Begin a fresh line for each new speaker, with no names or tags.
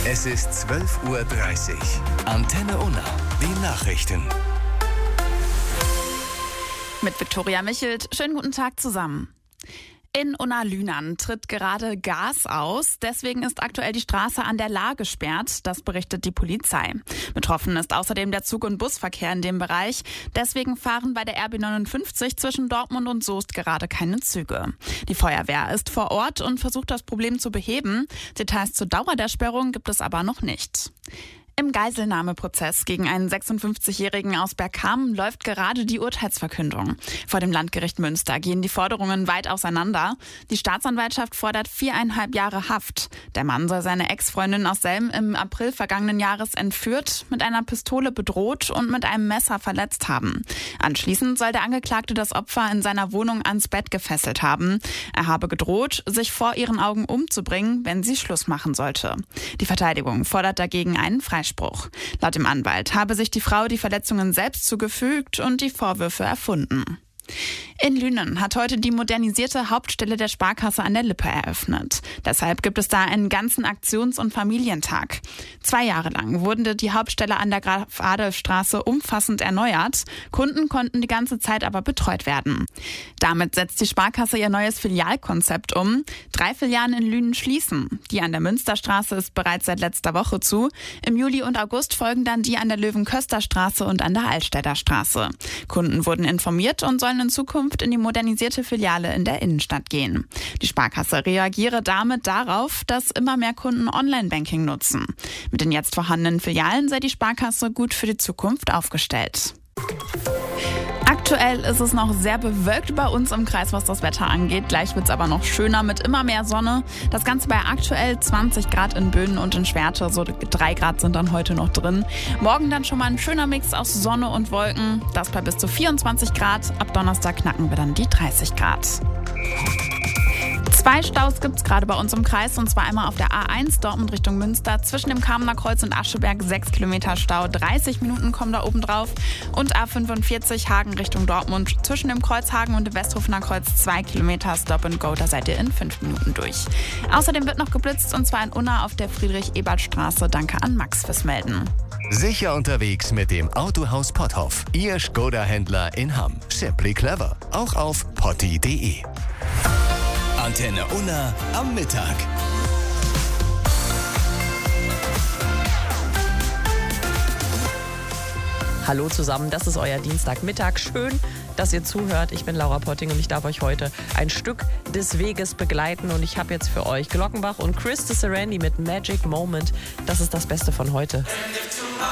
Es ist 12:30 Uhr. Antenne Unna, die Nachrichten.
Mit Viktoria Michelt. Schönen guten Tag zusammen. In Unna-Lünen tritt gerade Gas aus. Deswegen ist aktuell die Straße an der Lahr gesperrt. Das berichtet die Polizei. Betroffen ist außerdem der Zug- und Busverkehr in dem Bereich. Deswegen fahren bei der RB 59 zwischen Dortmund und Soest gerade keine Züge. Die Feuerwehr ist vor Ort und versucht, das Problem zu beheben. Details zur Dauer der Sperrung gibt es aber noch nicht. Im Geiselnahmeprozess gegen einen 56-Jährigen aus Bergkamen läuft gerade die Urteilsverkündung. Vor dem Landgericht Münster gehen die Forderungen weit auseinander. Die Staatsanwaltschaft fordert 4,5 Jahre Haft. Der Mann soll seine Ex-Freundin aus Selm im April vergangenen Jahres entführt, mit einer Pistole bedroht und mit einem Messer verletzt haben. Anschließend soll der Angeklagte das Opfer in seiner Wohnung ans Bett gefesselt haben. Er habe gedroht, sich vor ihren Augen umzubringen, wenn sie Schluss machen sollte. Die Verteidigung fordert dagegen einen Freispruch. Laut dem Anwalt habe sich die Frau die Verletzungen selbst zugefügt und die Vorwürfe erfunden. In Lünen hat heute die modernisierte Hauptstelle der Sparkasse an der Lippe eröffnet. Deshalb gibt es da einen ganzen Aktions- und Familientag. 2 Jahre lang wurde die Hauptstelle an der Graf-Adolf-Straße umfassend erneuert. Kunden konnten die ganze Zeit aber betreut werden. Damit setzt die Sparkasse ihr neues Filialkonzept um. 3 Filialen in Lünen schließen. Die an der Münsterstraße ist bereits seit letzter Woche zu. Im Juli und August folgen dann die an der Löwenköster-Straße und an der Altstädter Straße. Kunden wurden informiert und sollen in Zukunft in die modernisierte Filiale in der Innenstadt gehen. Die Sparkasse reagiere damit darauf, dass immer mehr Kunden Online-Banking nutzen. Mit den jetzt vorhandenen Filialen sei die Sparkasse gut für die Zukunft aufgestellt. Aktuell ist es noch sehr bewölkt bei uns im Kreis, was das Wetter angeht. Gleich wird es aber noch schöner mit immer mehr Sonne. Das Ganze bei aktuell 20 Grad in Böden und in Schwerte. So 3 Grad sind dann heute noch drin. Morgen dann schon mal ein schöner Mix aus Sonne und Wolken. Das bei bis zu 24 Grad. Ab Donnerstag knacken wir dann die 30 Grad. 2 Staus gibt es gerade bei uns im Kreis, und zwar einmal auf der A1 Dortmund Richtung Münster. Zwischen dem Kamener Kreuz und Ascheberg 6 Kilometer Stau, 30 Minuten kommen da oben drauf. Und A45 Hagen Richtung Dortmund. Zwischen dem Kreuz Hagen und dem Westhofener Kreuz 2 Kilometer Stop and Go, da seid ihr in 5 Minuten durch. Außerdem wird noch geblitzt, und zwar in Unna auf der Friedrich-Ebert-Straße. Danke an Max fürs Melden.
Sicher unterwegs mit dem Autohaus Potthoff. Ihr Skoda-Händler in Hamm. Simply clever. Auch auf potti.de. Antenne Unna am Mittag.
Hallo zusammen, das ist euer Dienstagmittag. Schön, dass ihr zuhört. Ich bin Laura Potting und ich darf euch heute ein Stück des Weges begleiten. Und ich habe jetzt für euch Glockenbach und Chris de Serenity mit Magic Moment. Das ist das Beste von heute.